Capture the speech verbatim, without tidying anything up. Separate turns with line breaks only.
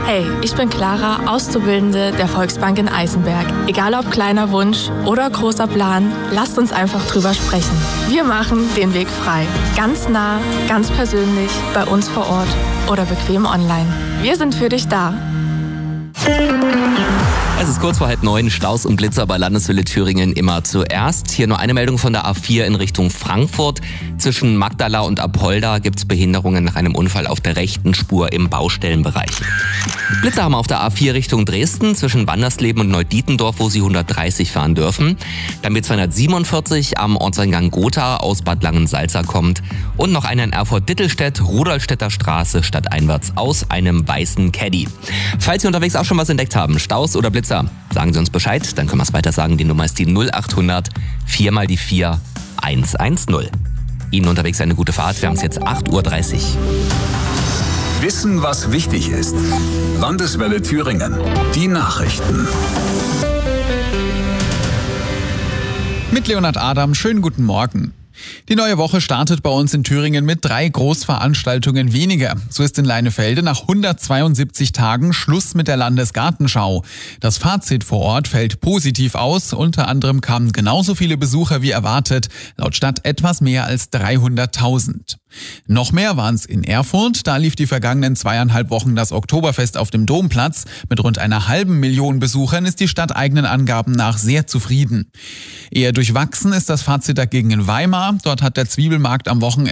Hey, ich bin Clara, Auszubildende der Volksbank in Eisenberg. Egal ob kleiner Wunsch oder großer Plan, lasst uns einfach drüber sprechen. Wir machen den Weg frei. Ganz nah, ganz persönlich, bei uns vor Ort oder bequem online. Wir sind für dich da.
Es ist kurz vor halb neun, Staus und Blitzer bei Landeshöhle Thüringen immer zuerst. Hier nur eine Meldung von der A vier in Richtung Frankfurt. Zwischen Magdala und Apolda gibt es Behinderungen nach einem Unfall auf der rechten Spur im Baustellenbereich. Blitzer haben wir auf der A vier Richtung Dresden zwischen Wandersleben und Neudietendorf, wo sie hundertdreißig fahren dürfen. Dann B zweihundertsiebenundvierzig am Ortseingang Gotha aus Bad Langensalza kommt. Und noch einer in Erfurt-Dittelstedt, Rudolstädter Straße stadteinwärts aus einem weißen Caddy. Falls Sie unterwegs auch schon was entdeckt haben, Staus oder Blitzer, sagen Sie uns Bescheid, dann können wir es weiter sagen. Die Nummer ist die null achthundert vier mal die vier hundertzehn. Ihnen unterwegs eine gute Fahrt. Wir haben es jetzt acht Uhr dreißig.
Wissen, was wichtig ist. Landeswelle Thüringen. Die Nachrichten.
Mit Leonhard Adam, schönen guten Morgen. Die neue Woche startet bei uns in Thüringen mit drei Großveranstaltungen weniger. So ist in Leinefelde nach hundertzweiundsiebzig Tagen Schluss mit der Landesgartenschau. Das Fazit vor Ort fällt positiv aus. Unter anderem kamen genauso viele Besucher wie erwartet. Laut Stadt etwas mehr als dreihunderttausend. Noch mehr waren es in Erfurt. Da lief die vergangenen zweieinhalb Wochen das Oktoberfest auf dem Domplatz. Mit rund einer halben Million Besuchern ist die Stadt eigenen Angaben nach sehr zufrieden. Eher durchwachsen ist das Fazit dagegen in Weimar. Dort hat der Zwiebelmarkt am Wochenende